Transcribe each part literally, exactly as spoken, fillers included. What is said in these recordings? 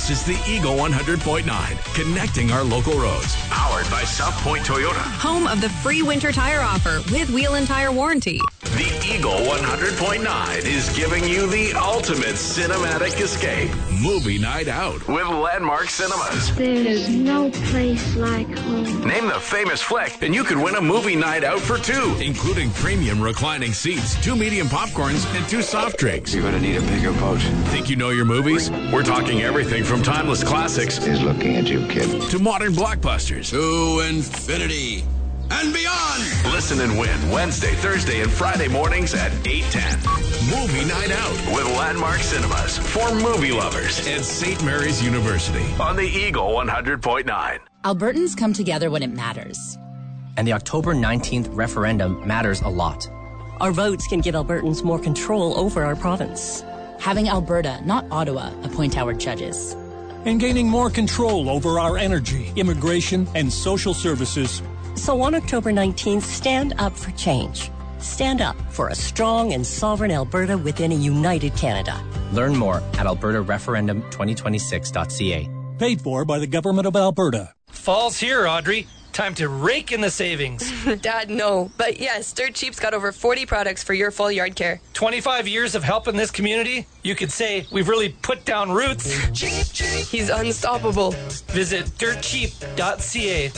This is the Eagle one hundred point nine, connecting our local roads. Powered by South Point Toyota. Home of the free winter tire offer with wheel and tire warranty. The Eagle one hundred point nine is giving you the ultimate cinematic escape. Movie night out with Landmark Cinemas. There is no place like home. Name the famous flick, and you could win a movie night out for two, including premium reclining seats, two medium popcorns, and two soft drinks. You're gonna need a bigger boat. Think you know your movies? We're talking everything from timeless classics He's looking at you, kid. to modern blockbusters. To infinity and beyond. Listen and win Wednesday, Thursday, and Friday mornings at eight ten. Movie Night Out with Landmark Cinemas for movie lovers and Saint Mary's University on the Eagle one hundred point nine. Albertans come together when it matters. And the October nineteenth referendum matters a lot. Our votes can give Albertans more control over our province. Having Alberta, not Ottawa, appoint our judges. And gaining more control over our energy, immigration, and social services. So on October nineteenth, stand up for change. Stand up for a strong and sovereign Alberta within a united Canada. Learn more at alberta referendum twenty twenty-six dot c a. Paid for by the Government of Alberta. Fall's here, Audrey. Time to rake in the savings. Dad, no. But yes, Dirt Cheap's got over forty products for your full yard care. twenty-five years of helping this community? You could say we've really put down roots. Cheap, cheap. He's unstoppable. Visit dirt cheap dot c a.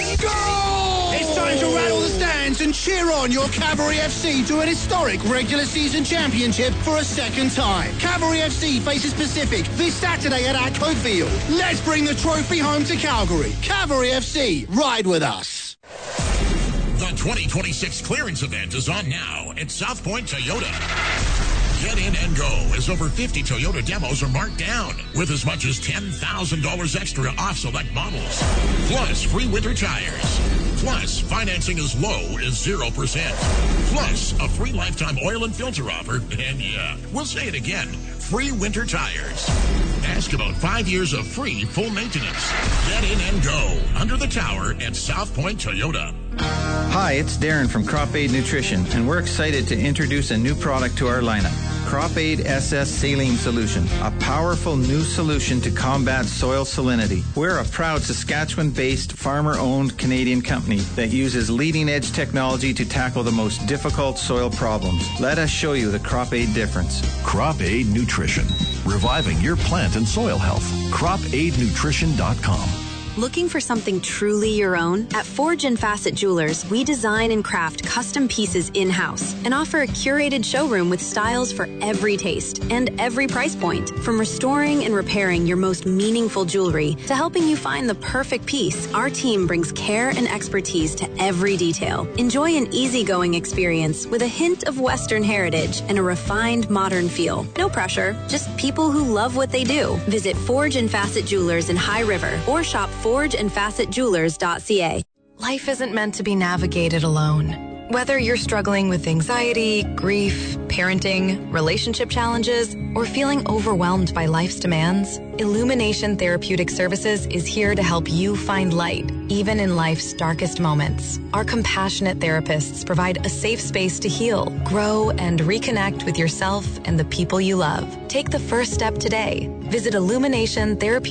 Go! It's time to rattle the stands and cheer on your Cavalry F C to an historic regular season championship for a second time. Cavalry F C faces Pacific this Saturday at Atco Field. Let's bring the trophy home to Calgary. Cavalry F C, ride with us. The twenty twenty-six clearance event is on now at South Point Toyota. Get in and go as over fifty Toyota demos are marked down with as much as ten thousand dollars extra off select models. Plus free winter tires. Plus financing as low as zero percent. Plus a free lifetime oil and filter offer. And yeah, we'll say it again, free winter tires. Ask about five years of free full maintenance. Get in and go under the tower at South Point Toyota. Hi, it's Darren from Crop Aid Nutrition, and we're excited to introduce a new product to our lineup. Crop Aid S S Saline Solution, a powerful new solution to combat soil salinity. We're a proud Saskatchewan-based, farmer-owned Canadian company that uses leading-edge technology to tackle the most difficult soil problems. Let us show you the Crop Aid difference. Crop Aid Nutrition, reviving your plant and soil health. crop aid nutrition dot com. Looking for something truly your own? At Forge and Facet Jewelers, we design and craft custom pieces in-house and offer a curated showroom with styles for every taste and every price point. From restoring and repairing your most meaningful jewelry to helping you find the perfect piece, our team brings care and expertise to every detail. Enjoy an easygoing experience with a hint of Western heritage and a refined modern feel. No pressure, just people who love what they do. Visit Forge and Facet Jewelers in High River or shop forge and facet jewelers dot c a. Life isn't meant to be navigated alone. Whether you're struggling with anxiety, grief, parenting, relationship challenges, or feeling overwhelmed by life's demands, Illumination Therapeutic Services is here to help you find light, even in life's darkest moments. Our compassionate therapists provide a safe space to heal, grow, and reconnect with yourself and the people you love. Take the first step today. Visit Illumination Therapeutic